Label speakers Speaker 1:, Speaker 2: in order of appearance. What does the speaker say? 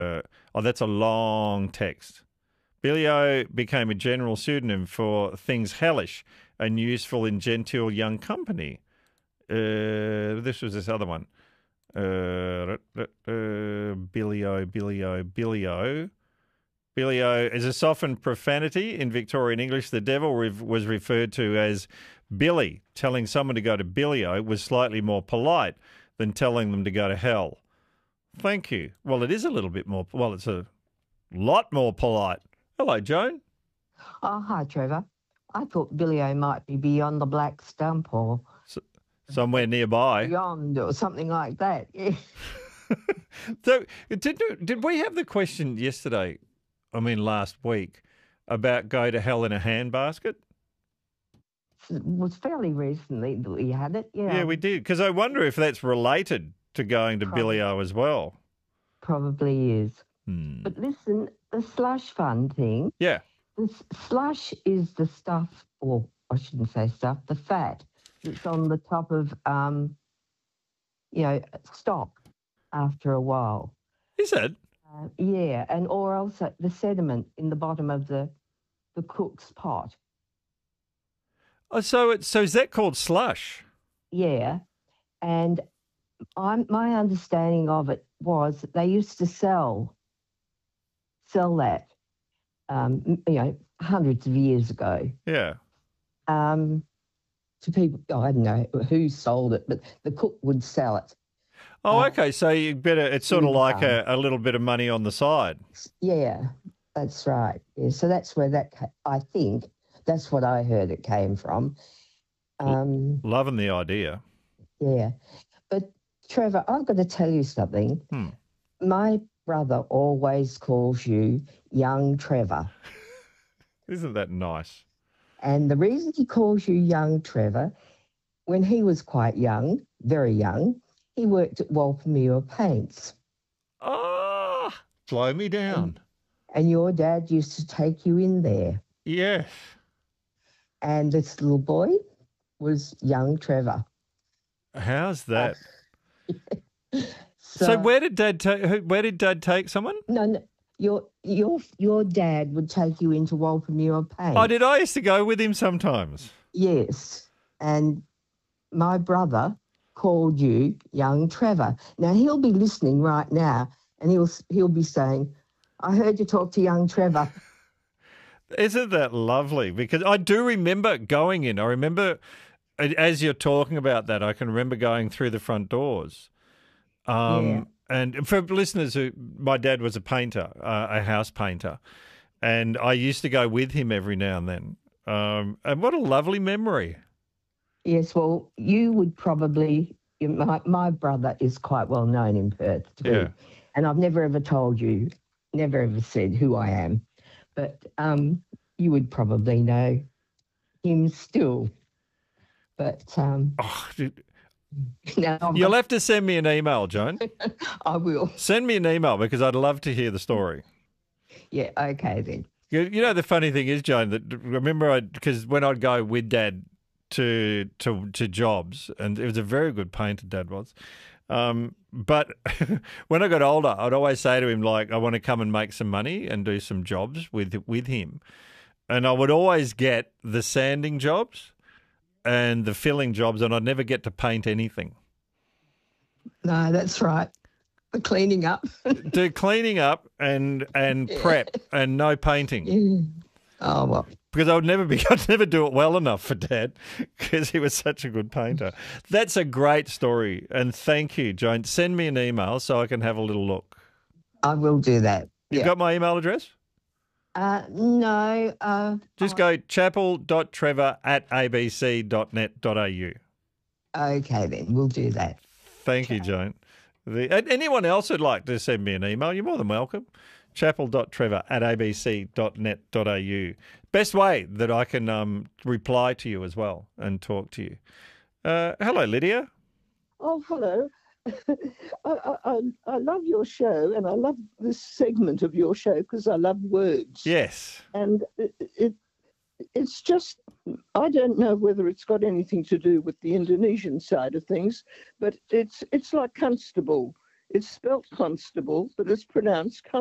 Speaker 1: Oh, that's a long text. Billy-O became a general pseudonym for things hellish and useful in genteel young company. This was this other one. Billy-O, Billy-O, Billy-O. Billy-O is a softened profanity in Victorian English. The devil was referred to as Billy. Telling someone to go to Billy-O was slightly more polite than telling them to go to hell. Thank you. Well, it is a little bit more, well, it's a lot more polite. Hello, Joan.
Speaker 2: Oh, hi, Trevor. I thought Billy-O might be beyond the black stump or
Speaker 1: somewhere nearby.
Speaker 2: Beyond or something like that. Yeah.
Speaker 1: So, did we have the question yesterday, last week, about go to hell in a handbasket?
Speaker 2: It was fairly recently that we had it, yeah.
Speaker 1: Yeah, we did. Because I wonder if that's related to going to Billy-O as well.
Speaker 2: Probably is. But listen, the slush fund thing.
Speaker 1: Yeah.
Speaker 2: The slush is the stuff, or I shouldn't say stuff, the fat that's on the top of, stock after a while.
Speaker 1: Is it?
Speaker 2: Yeah, and or also the sediment in the bottom of the cook's pot.
Speaker 1: Oh, so is that called slush?
Speaker 2: Yeah, and my understanding of it was that they used to sell that, hundreds of years ago.
Speaker 1: Yeah.
Speaker 2: To people, I don't know who sold it, but the cook would sell it.
Speaker 1: Oh, okay. So it's sort of like a little bit of money on the side.
Speaker 2: Yeah, that's right. Yeah, so that's where I think that's what I heard it came from.
Speaker 1: Loving the idea.
Speaker 2: Yeah. But Trevor, I've got to tell you something. My brother always calls you young Trevor.
Speaker 1: Isn't that nice?
Speaker 2: And the reason he calls you young Trevor, when he was quite young, very young, he worked at Walpermuir Paints.
Speaker 1: Ah, slow me down.
Speaker 2: And your dad used to take you in there.
Speaker 1: Yes.
Speaker 2: And this little boy was young Trevor.
Speaker 1: How's that? So where did Dad take someone?
Speaker 2: No, your dad would take you into Walpermuir Paints.
Speaker 1: Oh, did I used to go with him sometimes?
Speaker 2: Yes, and my brother called you young Trevor. Now he'll be listening right now, and he'll be saying, "I heard you talk to young Trevor."
Speaker 1: Isn't that lovely? Because I do remember going in. I remember, as you're talking about that, I can remember going through the front doors.
Speaker 2: Yeah.
Speaker 1: And for listeners, my dad was a painter, a house painter, and I used to go with him every now and then. And what a lovely memory.
Speaker 2: Yes, well, you would probably, my brother is quite well known in Perth too.
Speaker 1: Yeah.
Speaker 2: And I've never ever told you, never ever said who I am, but you would probably know him still. But no,
Speaker 1: you'll have to send me an email, Joan.
Speaker 2: I will.
Speaker 1: Send me an email because I'd love to hear the story.
Speaker 2: Yeah, okay then.
Speaker 1: You know, the funny thing is, Joan, that remember, because when I'd go with Dad to jobs, and it was a very good painter, Dad was. But when I got older, I'd always say to him, like, I want to come and make some money and do some jobs with him. And I would always get the sanding jobs and the filling jobs, and I'd never get to paint anything.
Speaker 2: No, that's right. The cleaning up.
Speaker 1: Do cleaning up and prep and no painting.
Speaker 2: Yeah. Oh, well.
Speaker 1: Because I'd never do it well enough for Dad because he was such a good painter. That's a great story. And thank you, Joan. Send me an email so I can have a little look.
Speaker 2: I will do that.
Speaker 1: You've got my email address?
Speaker 2: No.
Speaker 1: Just go chapel.trevor@abc.net.au.
Speaker 2: Okay, then. We'll do that.
Speaker 1: Thank you, Joan. Anyone else who'd like to send me an email, you're more than welcome. chapel.trevor@abc.net.au. Best way that I can reply to you as well and talk to you. Hello, Lydia.
Speaker 3: Oh, hello. I love your show, and I love this segment of your show because I love words.
Speaker 1: Yes.
Speaker 3: And it's just, I don't know whether it's got anything to do with the Indonesian side of things, but it's like Constable. It's spelt constable, but it's pronounced